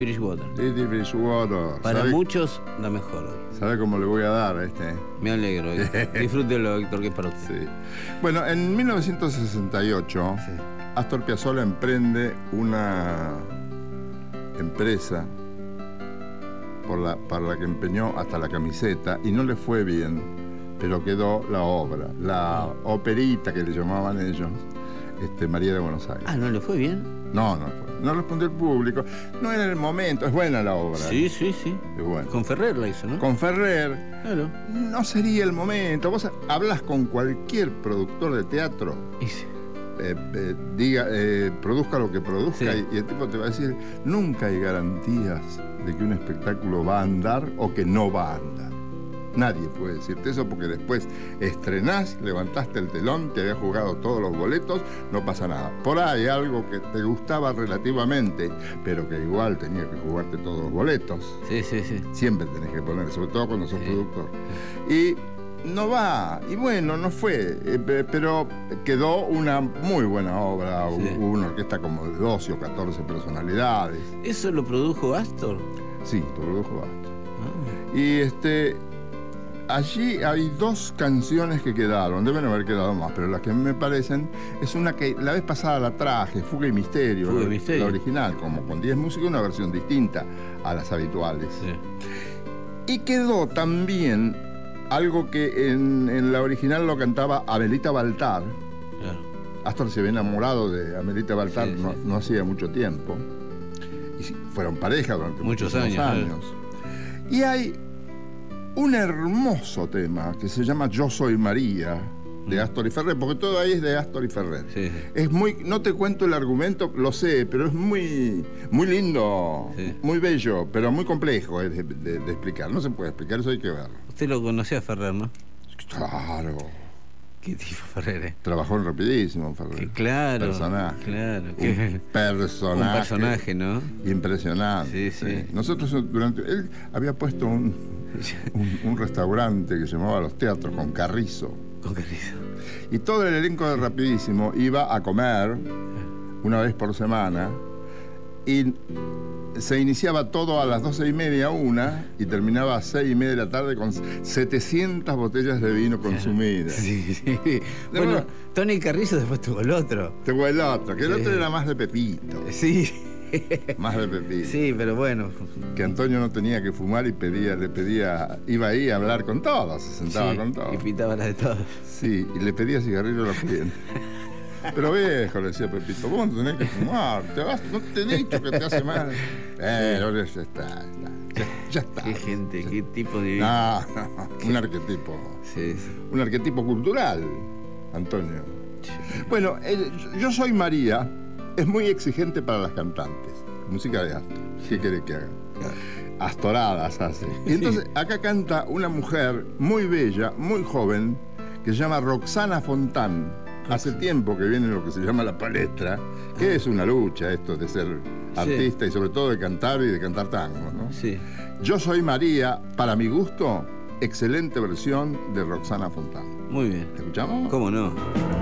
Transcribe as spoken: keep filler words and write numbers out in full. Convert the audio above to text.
Bridgewater. Titi Bridgewater. Para ¿Sabe, muchos, la mejor hoy. ¿Sabe cómo le voy a dar a este? Me alegro. Disfrútelo, Héctor, que es para usted. Sí. Bueno, en mil novecientos sesenta y ocho, Sí. Astor Piazzolla emprende una empresa por la, para la que empeñó hasta la camiseta y no le fue bien, pero quedó la obra, la operita que le llamaban ellos, este, María de Buenos Aires. Ah, ¿no le fue bien? No, no fue. No respondió el público. No era el momento. Es buena la obra. Sí, sí, sí. Es buena. Con Ferrer la hizo, ¿no? Con Ferrer. Claro. No sería el momento. Vos hablas con cualquier productor de teatro, Y sí. eh, eh, diga, eh, produzca lo que produzca, Sí. y, y el tipo te va a decir, nunca hay garantías de que un espectáculo va a andar o que no va a andar. Nadie puede decirte eso porque después estrenás, levantaste el telón, te habías jugado todos los boletos, no pasa nada. Por ahí algo que te gustaba relativamente, pero que igual tenías que jugarte todos los boletos. Sí, sí, sí. Siempre tenés que poner, sobre todo cuando sos Sí. productor. Y no va, y bueno, no fue, eh, pero quedó una muy buena obra. Sí. Hubo una orquesta como de doce o catorce personalidades. ¿Eso lo produjo Astor? Sí, lo produjo Astor. Ah. Y este... Allí hay dos canciones que quedaron, deben haber quedado más, pero las que me parecen es una que la vez pasada la traje, Fuga y Misterio, Fuga y la, Misterio. la original, como con diez músicos, una versión distinta a las habituales. Sí. Y quedó también algo que en, en la original lo cantaba Amelita Baltar. Claro. Astor se había enamorado de Amelita Baltar Sí, no, sí. no hacía mucho tiempo. Y sí, fueron pareja durante Muchos muchísimos años, años. Y hay un hermoso tema que se llama Yo Soy María, de Astor y Ferrer, porque todo ahí es de Astor y Ferrer. Sí, sí. Es muy, no te cuento el argumento, lo sé, pero es muy, muy lindo, Sí. muy bello, pero muy complejo de, de- de explicar. No se puede explicar, eso hay que verlo. Usted lo conocía a Ferrer, ¿no? Claro. Qué tipo Ferrer, ¿eh? Trabajó en Rapidísimo, Ferrer. Que claro. Personaje. Claro. Un Que... personaje. Un personaje, ¿no? Impresionante. Sí, sí. Nosotros durante... Él había puesto un, un, un restaurante que se llamaba Los Teatros con Carrizo. Con querido. Y todo el elenco de Rapidísimo iba a comer una vez por semana y se iniciaba todo a las doce y media, una, y terminaba a seis y media de la tarde con setecientas botellas de vino consumidas. Sí, sí. Bueno, verdad. Tony Carrizo después tuvo el otro. Tuvo el otro, que el Sí. otro era más de Pepito, Sí. más de Pepito. Sí, pero bueno. Que Antonio no tenía que fumar y pedía, le pedía, iba ahí a hablar con todos, se sentaba Sí, con todos. y pitaba la de todos. Sí, y le pedía cigarrillo a los clientes. Pero viejo, le decía Pepito, vos no tenés que fumar, te vas, no te he dicho que te hace mal. Pero ya está, está, ya, ya está. Qué gente, qué tipo de... No, no, un arquetipo, Sí, sí. un arquetipo cultural, Antonio. Bueno, el Yo Soy María es muy exigente para las cantantes. Música de Astor. ¿Qué quiere que haga? Astoradas hace. Y entonces acá canta una mujer muy bella, muy joven, que se llama Roxana Fontán. Hace tiempo que viene lo que se llama la palestra, que es una lucha esto de ser artista y sobre todo de cantar y de cantar tango, ¿no? Sí. Yo Soy María, para mi gusto, excelente versión de Roxana Fontán. Muy bien. ¿Escuchamos? ¿Cómo no?